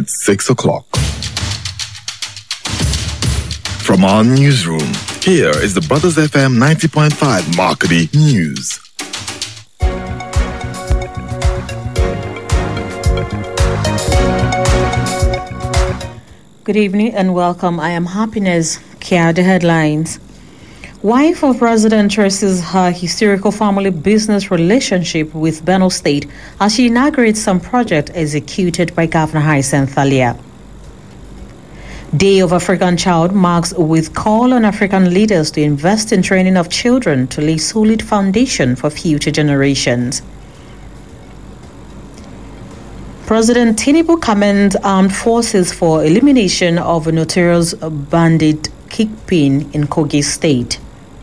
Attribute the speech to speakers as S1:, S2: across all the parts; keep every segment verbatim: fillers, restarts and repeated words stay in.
S1: It's six o'clock. From our newsroom, here is the Brothers F M ninety point five Markety News.
S2: Good evening and welcome. I am Happiness. Here are the headlines. Wife of President traces her historical family business relationship with Benue State as she inaugurates some project executed by Governor Hyacinth Alia. Day of African Child marks with call on African leaders to invest in training of children to lay solid foundation for future generations. President Tinubu commends armed forces for elimination of a notorious bandit kingpin in Kogi State.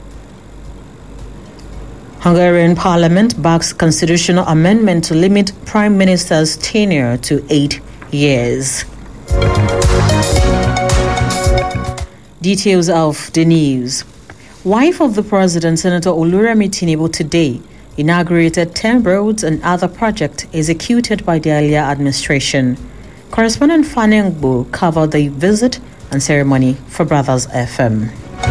S2: Hungarian Parliament backs constitutional amendment to limit Prime Minister's tenure to eight years. Details of the news. Wife of the President, Senator Oluremi Tinubu, today inaugurated ten roads and other projects executed by the earlier administration. Correspondent Fanny Ngbo covered the visit and ceremony for Brothers F M.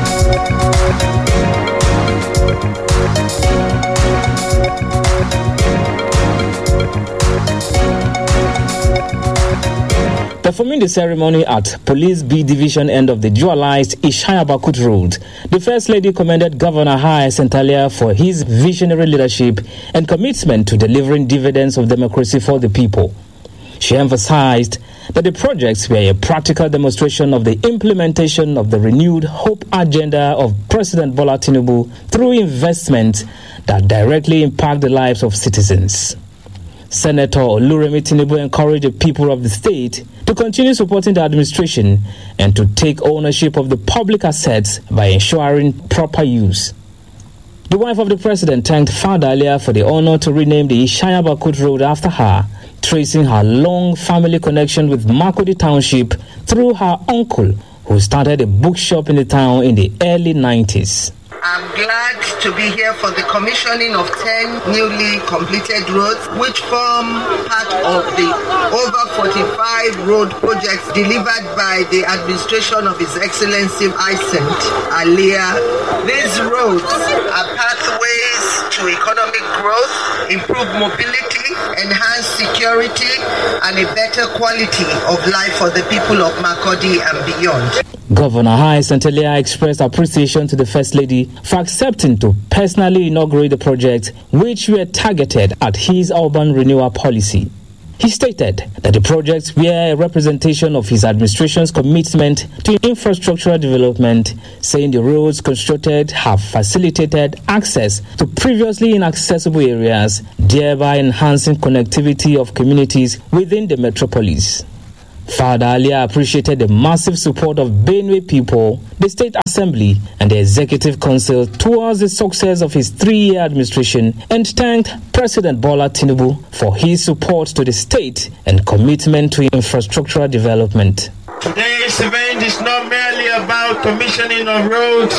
S3: Performing the ceremony at Police B Division end of the dualized Ishaya Bakut Road, the First Lady commended Governor Hyacinth Alia for his visionary leadership and commitment to delivering dividends of democracy for the people. She emphasized that the projects were a practical demonstration of the implementation of the renewed hope agenda of President Bola Tinubu through investment that directly impact the lives of citizens. Senator Oluremi Tinubu encouraged the people of the state to continue supporting the administration and to take ownership of the public assets by ensuring proper use. The wife of the president thanked Father Alia for the honor to rename the Ishaya Bakut Road after her, tracing her long family connection with Makodi Township through her uncle, who started a bookshop in the town in the early nineties.
S4: I'm glad to be here for the commissioning of ten newly completed roads, which form part of the over forty-five road projects delivered by the administration of His Excellency Hyacinth Alia. These roads are pathways to economic growth, improved mobility, enhanced security, and a better quality of life for the people of Makodi and beyond.
S3: Governor Hyacinth Alia expressed appreciation to the First Lady for accepting to personally inaugurate the project, which were targeted at his urban renewal policy. He stated that the projects were a representation of his administration's commitment to infrastructural development, saying the roads constructed have facilitated access to previously inaccessible areas, thereby enhancing connectivity of communities within the metropolis. Father Alia appreciated the massive support of Benue people, the State Assembly, and the Executive Council towards the success of his three-year administration and thanked President Bola Tinubu for his support to the state and commitment to infrastructural development.
S5: Today's event is not merely about commissioning of roads.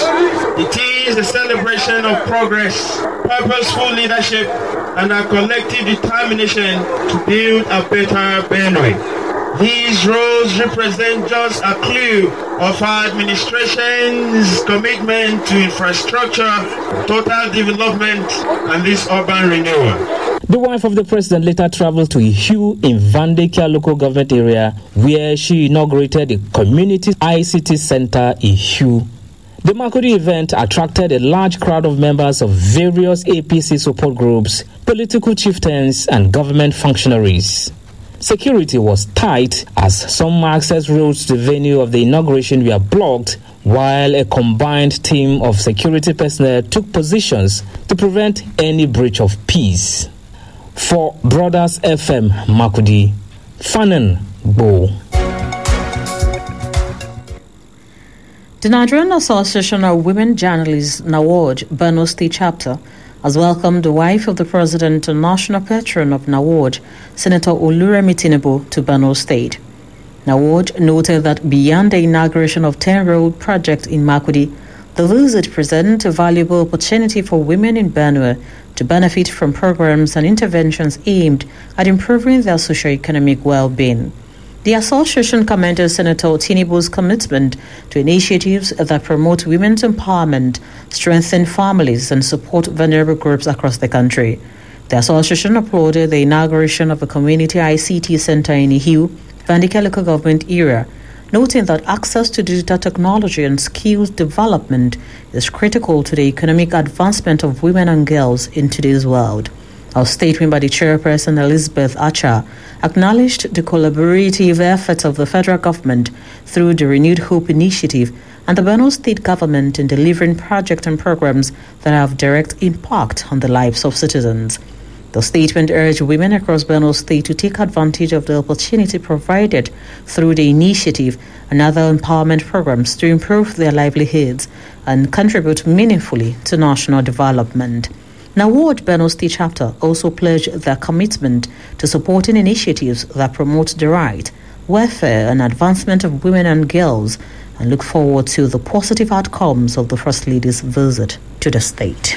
S5: It is a celebration of progress, purposeful leadership, and a collective determination to build a better Benue. These roads represent just a clue of our administration's commitment to infrastructure, total development, and this urban renewal.
S3: The wife of the president later traveled to Ihu in Vandekia local government area, where she inaugurated the Community I C T Center Ihu. The Makodi event attracted a large crowd of members of various A P C support groups, political chieftains, and government functionaries. Security was tight as some access roads to the venue of the inauguration were blocked, while a combined team of security personnel took positions to prevent any breach of peace. For Brothers F M Makudi, Fanen Bo.
S2: The Nigerian Association of Women Journalists, NAWOJ, Benue State Chapter, has welcomed the wife of the President and National Patron of NAWOJ, Senator Oluremi Tinubu, to Benue State. NAWOJ noted that beyond the inauguration of ten road projects in Makudi, the visit presents a valuable opportunity for women in Benue to benefit from programs and interventions aimed at improving their socio-economic well-being. The association commended Senator Tinubu's commitment to initiatives that promote women's empowerment, strengthen families, and support vulnerable groups across the country. The association applauded the inauguration of a community I C T center in Ihiu, Vandika local government area, noting that access to digital technology and skills development is critical to the economic advancement of women and girls in today's world. A statement by the chairperson, Elizabeth Acha, acknowledged the collaborative efforts of the federal government through the Renewed Hope Initiative and the Benue State government in delivering projects and programs that have direct impact on the lives of citizens. The statement urged women across Benue State to take advantage of the opportunity provided through the initiative and other empowerment programs to improve their livelihoods and contribute meaningfully to national development. NAWOD Benue State chapter also pledged their commitment to supporting initiatives that promote the right, welfare, and advancement of women and girls, and look forward to the positive outcomes of the First Lady's visit to the state.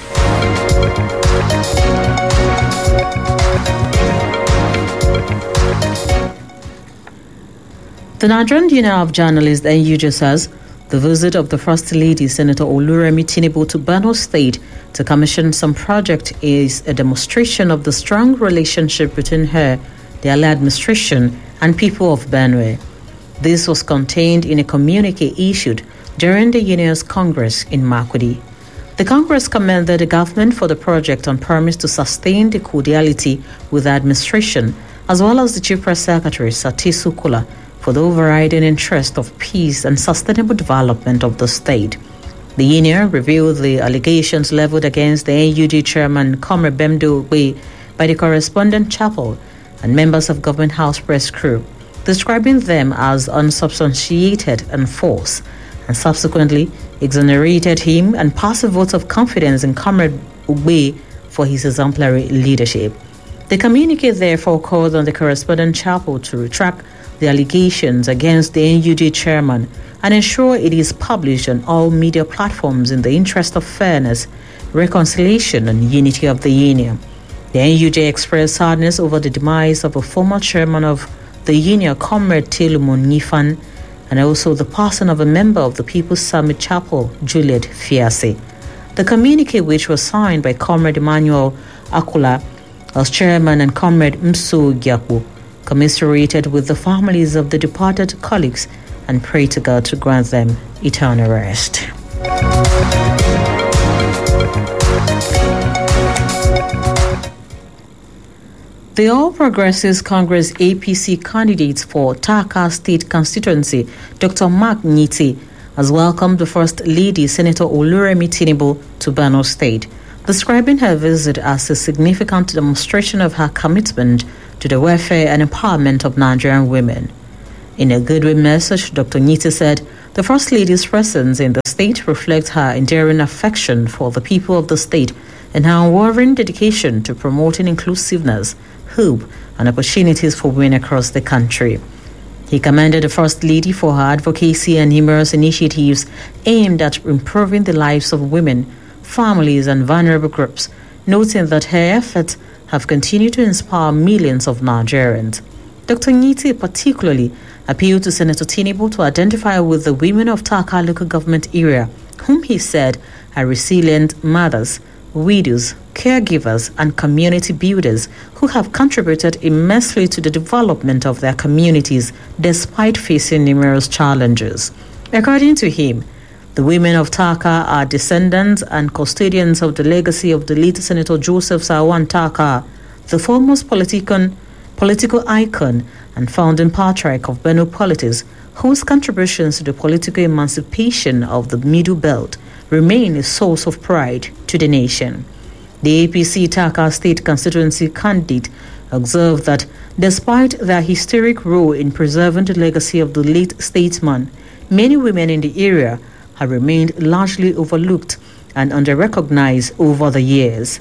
S2: The Nigerian Union of Journalists N U J says the visit of the First Lady, Senator Oluremi Tinubu, to Benue State to commission some project is a demonstration of the strong relationship between her, the Ali administration, and people of Benue. This was contained in a communique issued during the Union's Congress in Makurdi. The Congress commended the government for the project and promised to sustain the cordiality with the administration, as well as the Chief Press Secretary, Satisu Kula, for the overriding interest of peace and sustainable development of the state. The union revealed the allegations leveled against the N U J chairman, Comrade Bemdo Ogbe, by the correspondent chapel and members of Government House press crew, describing them as unsubstantiated and false, and subsequently exonerated him and passed a vote of confidence in Comrade Ogbe for his exemplary leadership. The communique therefore called on the correspondent chapel to retract the allegations against the N U J chairman and ensure it is published on all media platforms in the interest of fairness, reconciliation, and unity of the union. The N U J expressed sadness over the demise of a former chairman of the union, Comrade Telumon Nifan, and also the passing of a member of the People's Summit Chapel, Juliet Fiase. The communique, which was signed by Comrade Emmanuel Akula as chairman and Comrade Mso Gyakbo, commiserated with the families of the departed colleagues and prayed to God to grant them eternal rest. The All Progressives Congress A P C candidate for Taka State constituency, Doctor Mark Nyiti, has welcomed the First Lady, Senator Oluremi Tinubu, to Benue State, describing her visit as a significant demonstration of her commitment to the welfare and empowerment of Nigerian women. In a goodwill message, Doctor Nyiti said the First Lady's presence in the state reflects her enduring affection for the people of the state and her unwavering dedication to promoting inclusiveness, hope, and opportunities for women across the country. He commended the First Lady for her advocacy and numerous initiatives aimed at improving the lives of women, families, and vulnerable groups, noting that her efforts have continued to inspire millions of Nigerians. Doctor Nyiti particularly appealed to Senator Tinubu to identify with the women of Taka local government area, whom he said are resilient mothers, widows, caregivers, and community builders who have contributed immensely to the development of their communities despite facing numerous challenges. According to him, the women of Taka are descendants and custodians of the legacy of the late Senator Joseph Sawan Taka, the foremost political, political icon and founding patriarch of Benue politics, whose contributions to the political emancipation of the Middle Belt remain a source of pride to the nation. The A P C Taka State constituency candidate observed that despite their historic role in preserving the legacy of the late statesman, many women in the area have remained largely overlooked and under-recognized over the years.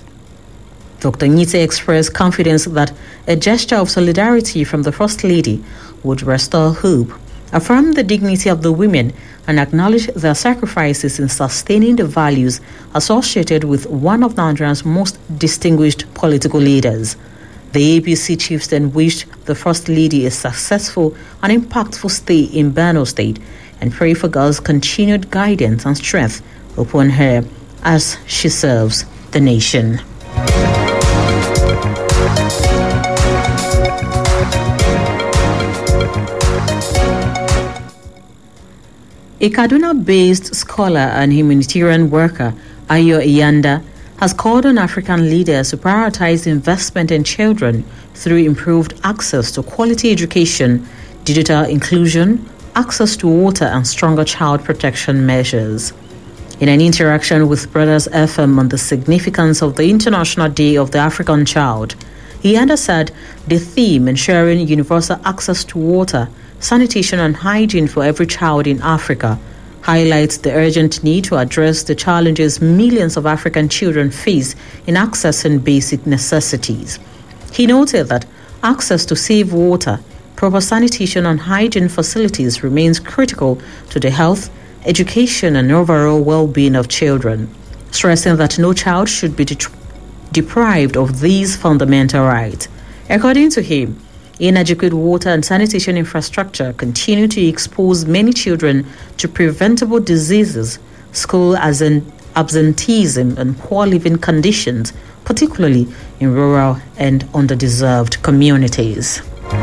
S2: Doctor Nyiti expressed confidence that a gesture of solidarity from the First Lady would restore hope, affirm the dignity of the women, and acknowledge their sacrifices in sustaining the values associated with one of Nigeria's most distinguished political leaders. The A P C chiefs then wished the First Lady a successful and impactful stay in Borno State and pray for God's continued guidance and strength upon her as she serves the nation. A Kaduna-based scholar and humanitarian worker, Ayo Iyanda, has called on African leaders to prioritize investment in children through improved access to quality education, digital inclusion, access to water, and stronger child protection measures. In an interaction with Brothers F M on the significance of the International Day of the African Child, Iyanda said the theme ensuring universal access to water, sanitation and hygiene for every child in Africa highlights the urgent need to address the challenges millions of African children face in accessing basic necessities. He noted that access to safe water, proper sanitation and hygiene facilities remains critical to the health, education and overall well-being of children, stressing that no child should be de- deprived of these fundamental rights. According to him, inadequate water and sanitation infrastructure continue to expose many children to preventable diseases, school absenteeism, and poor living conditions, particularly in rural and underdeserved communities.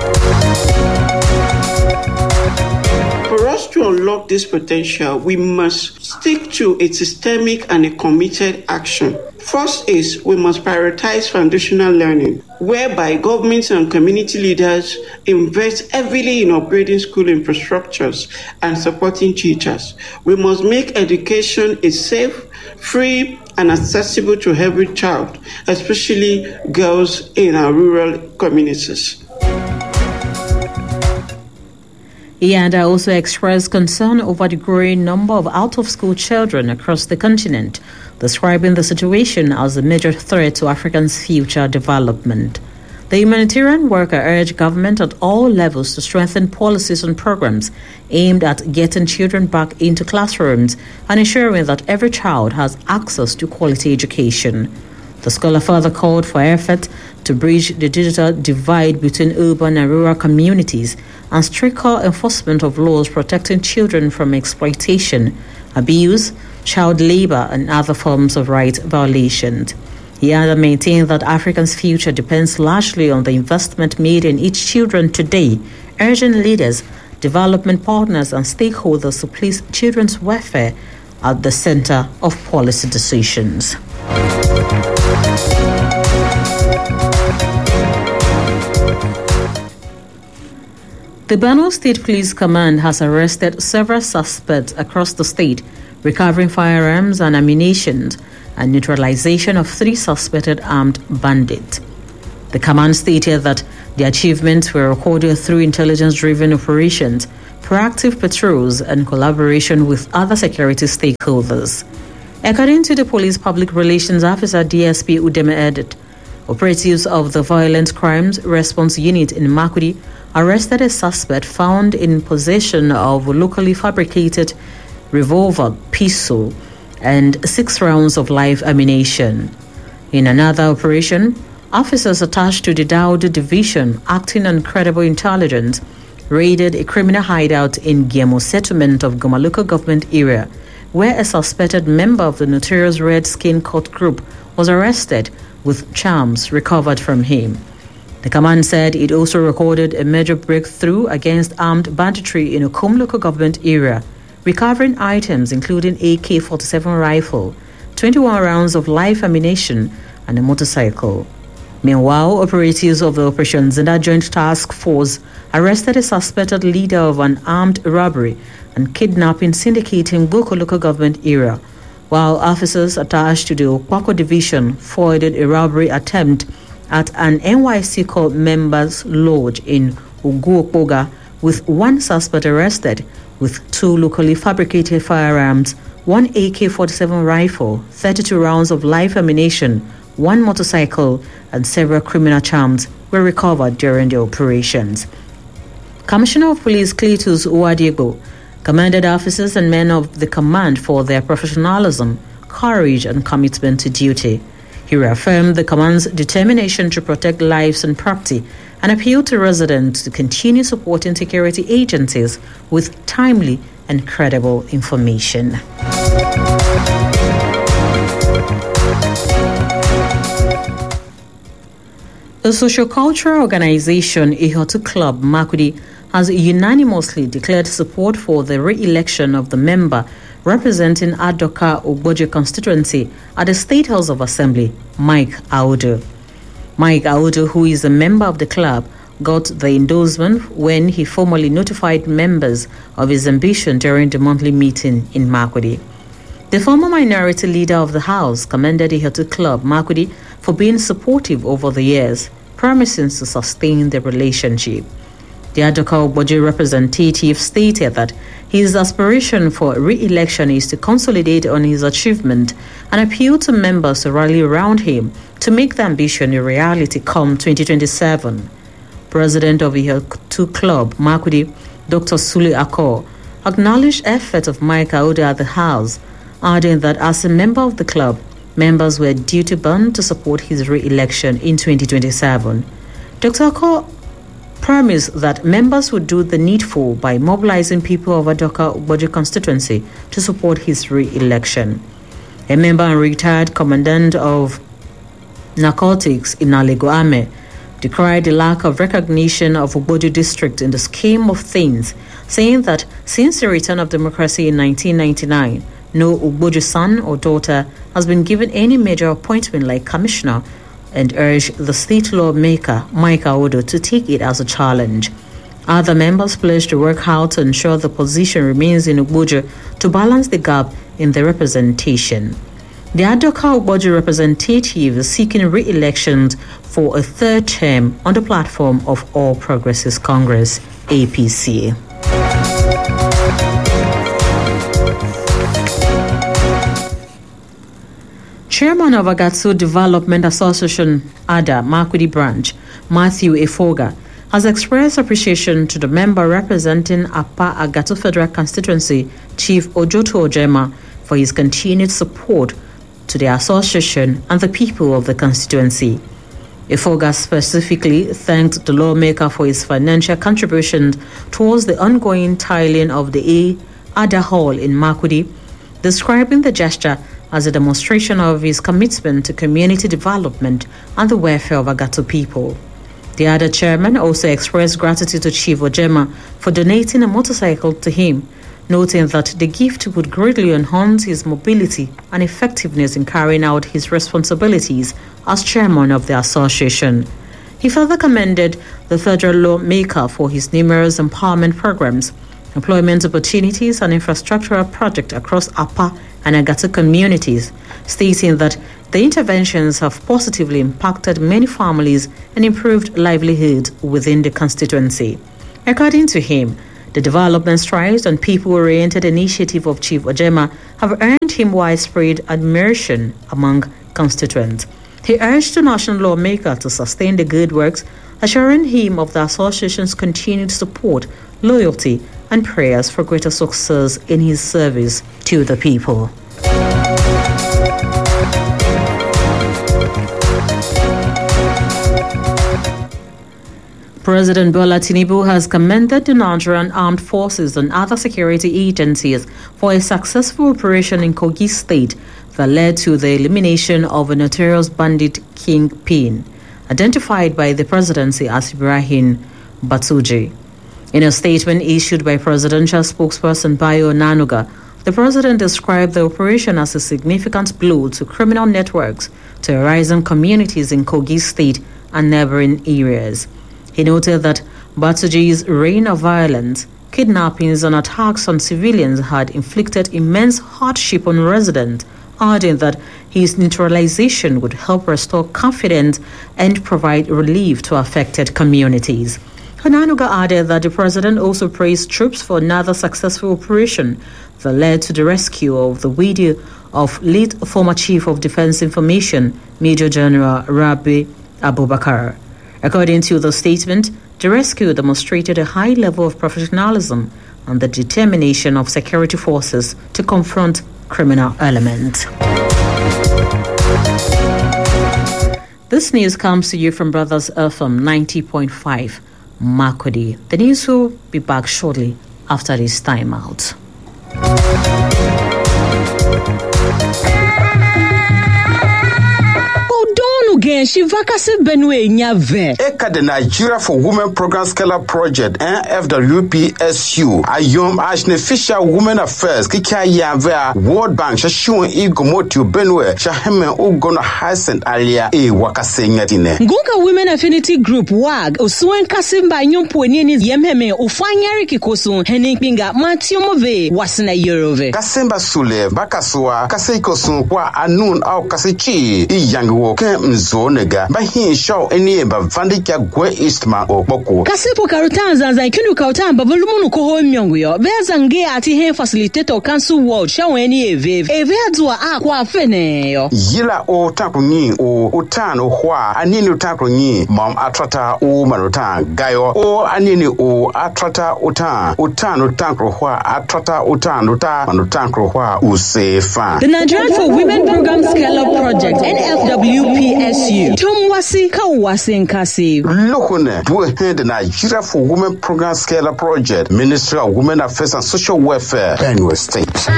S6: For us to unlock this potential, we must stick to a systemic and a committed action. First is we must prioritize foundational learning, whereby governments and community leaders invest heavily in upgrading school infrastructures and supporting teachers. We must make education a safe, free, and accessible to every child, especially girls in our rural communities.
S2: Iyanda also expressed concern over the growing number of out-of-school children across the continent, describing the situation as a major threat to Africans' future development. The humanitarian worker urged government at all levels to strengthen policies and programs aimed at getting children back into classrooms and ensuring that every child has access to quality education. The scholar further called for effort to bridge the digital divide between urban and rural communities and stricter enforcement of laws protecting children from exploitation, abuse, child labor, and other forms of rights violations. He either maintained that Africa's future depends largely on the investment made in each children today, urging leaders, development partners, and stakeholders to place children's welfare at the center of policy decisions. The Borno State Police Command has arrested several suspects across the state, recovering firearms and ammunition, and neutralization of three suspected armed bandits. The command stated that the achievements were recorded through intelligence-driven operations, proactive patrols, and collaboration with other security stakeholders. According to the police public relations officer D S P Udeme Edit, operatives of the Violent Crimes Response Unit in Makurdi arrested a suspect found in possession of a locally fabricated revolver, pistol, and six rounds of live ammunition. In another operation, officers attached to the Dawood Division, acting on credible intelligence, raided a criminal hideout in Giemo settlement of Gomaluka government area, where a suspected member of the notorious Red Skin Court group was arrested with charms recovered from him. The command said it also recorded a major breakthrough against armed banditry in Okom local government area, recovering items including A K forty-seven rifle, twenty-one rounds of live ammunition, and a motorcycle. Meanwhile, operatives of the Operation Zenda Joint Task Force arrested a suspected leader of an armed robbery and kidnapping syndicate in Goko local government area, while officers attached to the Okwako Division foiled a robbery attempt at an N Y C Corps members' lodge in Uguokboga, with one suspect arrested with two locally fabricated firearms, one A K forty-seven rifle, thirty-two rounds of live ammunition, one motorcycle, and several criminal charms were recovered during the operations. Commissioner of Police Cletus Uwadiego commended officers and men of the command for their professionalism, courage, and commitment to duty. He reaffirmed the command's determination to protect lives and property and appealed to residents to continue supporting security agencies with timely and credible information. The socio-cultural organization Ihotu Club Makurdi has unanimously declared support for the re-election of the member representing Adoka Ogboje constituency at the State House of Assembly, Mike Audu. Mike Audu, who is a member of the club, got the endorsement when he formally notified members of his ambition during the monthly meeting in Makurdi. The former minority leader of the House commended the Ihotu Club Makurdi for being supportive over the years, promising to sustain the relationship. The Adoka Ogboje representative stated that his aspiration for re-election is to consolidate on his achievement and appeal to members to rally around him to make the ambition a reality come twenty twenty-seven. President of the Ihotu Club Makurdi, Doctor Sule Akor, acknowledged effort of Mike Audu at the House, adding that as a member of the club, members were duty-bound to support his re-election in twenty twenty-seven. Doctor Akor promised that members would do the needful by mobilizing people of Adoka Ogboje constituency to support his re-election. A member and retired commandant of narcotics in Aleguame decried the lack of recognition of Ogboje district in the scheme of things, saying that since the return of democracy in nineteen ninety-nine, no Ogboje son or daughter has been given any major appointment like commissioner, and urged the state lawmaker, Mike Audu, to take it as a challenge. Other members pledged to work hard to ensure the position remains in Ogboje to balance the gap in the representation. The Adoka Ogboje representative is seeking re-election for a third term on the platform of All Progressives Congress, A P C. Chairman of Agatsu Development Association, A D A, Makurdi branch, Matthew Efoga, has expressed appreciation to the member representing Apa Agatu Federal Constituency, Chief Ojoto Ojema, for his continued support to the association and the people of the constituency. Efoga specifically thanked the lawmaker for his financial contributions towards the ongoing tiling of the A D A Hall in Makurdi, describing the gesture as a demonstration of his commitment to community development and the welfare of Agatu people. The A D A chairman also expressed gratitude to Chief Ojema for donating a motorcycle to him, noting that the gift would greatly enhance his mobility and effectiveness in carrying out his responsibilities as chairman of the association. He further commended the federal lawmaker for his numerous empowerment programs, employment opportunities, and infrastructural projects across Apa and Agatu communities, stating that the interventions have positively impacted many families and improved livelihood within the constituency. According to him, the development strides and people-oriented initiative of Chief Ojema have earned him widespread admiration among constituents. He urged the national lawmaker to sustain the good works, assuring him of the association's continued support, loyalty, and prayers for greater success in his service to the people. President Bola Tinubu has commended the Nigerian Armed Forces and other security agencies for a successful operation in Kogi State that led to the elimination of a notorious bandit kingpin, identified by the presidency as Ibrahim Batuji. In a statement issued by presidential spokesperson Bayo Onanuga, the president described the operation as a significant blow to criminal networks terrorizing communities in Kogi State and neighboring areas. He noted that Batuji's reign of violence, kidnappings, and attacks on civilians had inflicted immense hardship on residents, adding that his neutralization would help restore confidence and provide relief to affected communities. Onanuga added that the president also praised troops for another successful operation that led to the rescue of the widow of late former Chief of Defense Information, Major General Rabi Abubakar. According to the statement, the rescue demonstrated a high level of professionalism and the determination of security forces to confront criminal elements. This news comes to you from Brothers F M ninety point five, Makurdi. The news will be back shortly after this time out.
S7: Shivakase Benue Nyave.
S8: Eka the Nigeria for Women Program Scalar Project N F W P S U. Ayom Ashne Fisher Women Affairs Kika Yavea World Bank Shashun Igomotio Benue Shaheme Ugono Hasent Alia E Wakase Nyatine.
S7: Gunga Women Affinity Group W A G Usuen Kasimba Nyumpuenini Yememe Ufanyari Kikosun Hening Pinga Matiomove Wasina Yorove.
S8: Kasemba Sule Bakaswa Kaseikosun Kwa Anun au Kasechi I Yango Kem Zonega Bahin Shaw Enieba Vandika Gwe Eastman or Boko.
S7: Kasipo Karutanza Zaikinu Kautamba Volumunu Koho Myongyo Vezange Ati Hen Facilitator Council World Shaw Eni Eve Evedua Aqua Feneo
S8: Yila O Tapuni O Utan O Hua Anini Tapuni Mom Atrata O Marutan Gayo O Anini O Atrata Utan Utan Utankro Hua Atrata Utan Uta Manutankro Hua Usefa.
S7: The Nigerian for Women Program Scalar Project N F W P S U Tomwasi Kawasi Nkasi
S8: Lokone Dwe the Nigeria for Women Program Scalar Project Ministry of Women Affairs and Social Welfare Benue State.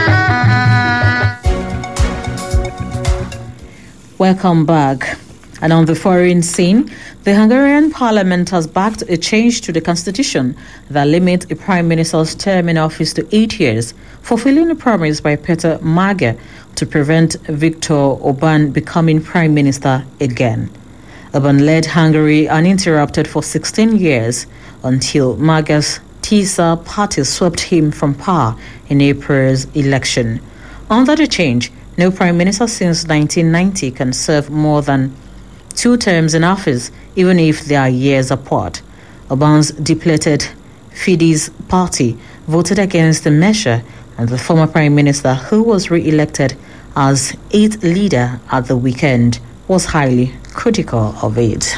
S2: Welcome back. And on the foreign scene, the Hungarian parliament has backed a change to the constitution that limits a prime minister's term in office to eight years, fulfilling a promise by Peter Magyar to prevent Viktor Orbán becoming prime minister again. Orbán led Hungary uninterrupted for sixteen years until Magyar's Tisza party swept him from power in April's election. Under the change, no prime minister since nineteen ninety can serve more than two terms in office, even if they are years apart. Orbán's depleted Fidesz party voted against the measure, and the former prime minister, who was re-elected as eighth leader at the weekend, was highly critical of it.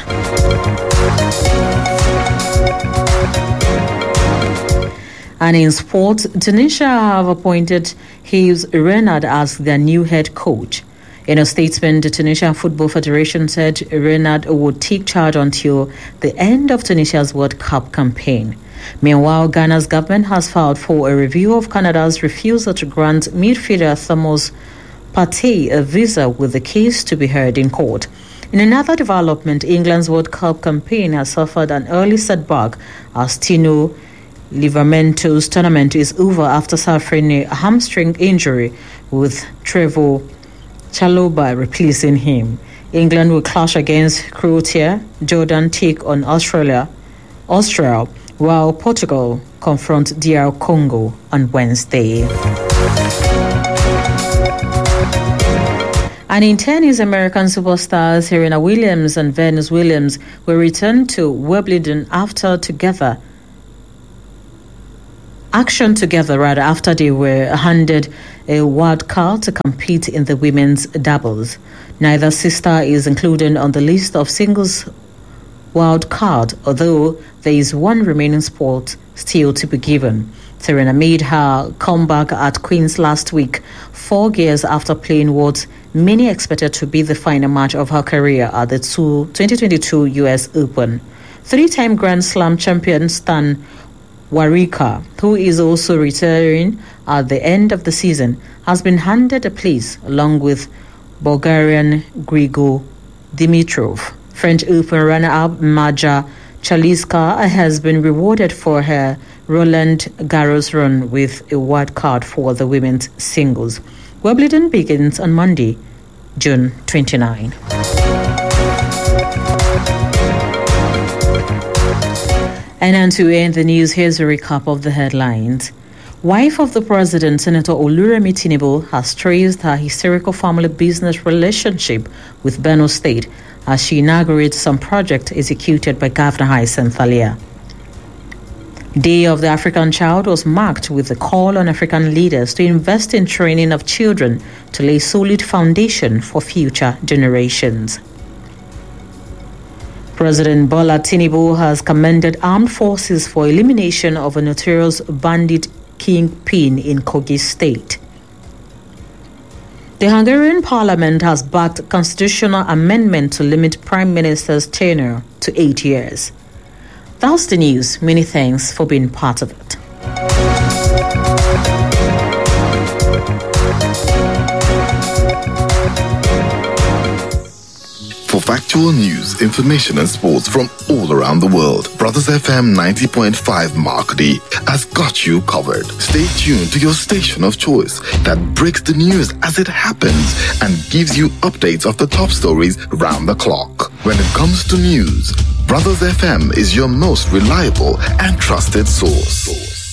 S2: And in sports, Tunisia have appointed Yves Renard as their new head coach. In a statement, the Tunisian Football Federation said Renard would take charge until the end of Tunisia's World Cup campaign. Meanwhile, Ghana's government has filed for a review of Canada's refusal to grant midfielder Thomas Partey a visa, with the case to be heard in court. In another development, England's World Cup campaign has suffered an early setback as Tino Livramento's tournament is over after suffering a hamstring injury, with Trevor Chalobah replacing him. England will clash against Croatia, Jordan take on Australia, Austria, while Portugal confront D R Congo on Wednesday. And in tennis, American superstars Serena Williams and Venus Williams will return to Wimbledon after together action together rather after they were handed a wild card to compete in the women's doubles. Neither sister is included on the list of singles wild card, although there is one remaining spot still to be given. Serena made her comeback at Queen's last week, four years after playing what many expected to be the final match of her career at the twenty twenty-two U S Open. Three-time Grand Slam champion Stan Wawrinka, who is also retiring at the end of the season, has been handed a place along with Bulgarian Grigor Dimitrov. French Open runner-up Maja Chaliska has been rewarded for her Roland Garros run with a wild card for the women's singles. Wimbledon begins on Monday, June twenty-ninth. And then to end the news, here's a recap of the headlines. Wife of the president, Senator Oluremi Tinubu, has traced her historical family business relationship with Benue State as she inaugurates some project executed by Governor Hyacinth Thalia. Day of the African Child was marked with a call on African leaders to invest in training of children to lay solid foundation for future generations. President Bola Tinubu has commended armed forces for elimination of a notorious bandit kingpin in Kogi State. The Hungarian parliament has backed a constitutional amendment to limit Prime Minister's tenure to eight years. That's the news. Many thanks for being part of it.
S1: For factual news, information and sports from all around the world, Brothers F M ninety point five Markety has got you covered. Stay tuned to your station of choice that breaks the news as it happens and gives you updates of the top stories round the clock. When it comes to news, Brothers F M is your most reliable and trusted source.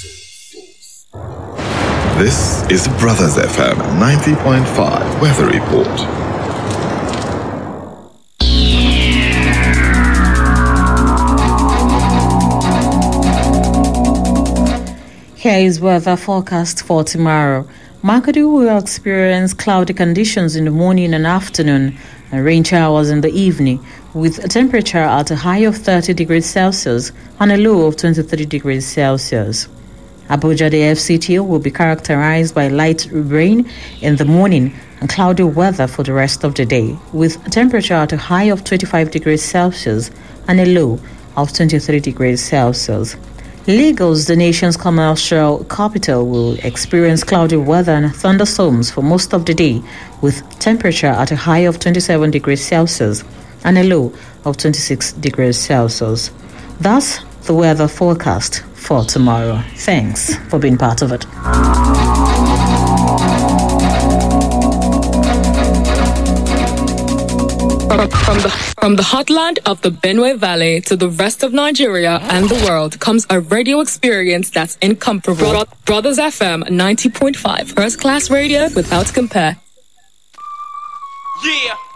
S1: This is Brothers F M ninety point five Weather Report.
S2: Here is weather forecast for tomorrow. Markety will experience cloudy conditions in the morning and afternoon and rain showers in the evening, with a temperature at a high of thirty degrees Celsius and a low of twenty-three degrees Celsius. Abuja, the F C T, will be characterized by light rain in the morning and cloudy weather for the rest of the day, with a temperature at a high of twenty-five degrees Celsius and a low of twenty-three degrees Celsius. Lagos, the nation's commercial capital, will experience cloudy weather and thunderstorms for most of the day, with temperature at a high of twenty-seven degrees Celsius and a low of twenty-six degrees Celsius. That's the weather forecast for tomorrow. Thanks for being part of it.
S9: From the, from the heartland of the Benue Valley to the rest of Nigeria and the world comes a radio experience that's incomparable. Brothers F M ninety point five, first class radio without compare.
S10: Yeah.